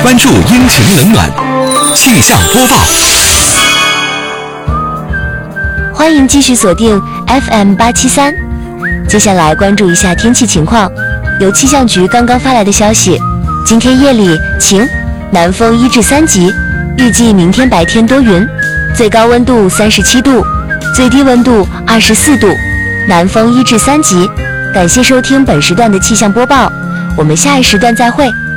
关注阴晴冷暖，气象播报。 欢迎继续锁定 FM873，接下来关注一下天气情况。由气象局刚刚发来的消息，今天夜里晴，南风1至3级，预计明天白天多云，最高温度37度，最低温度24度，南风1至3级。感谢收听本时段的气象播报，我们下一时段再会。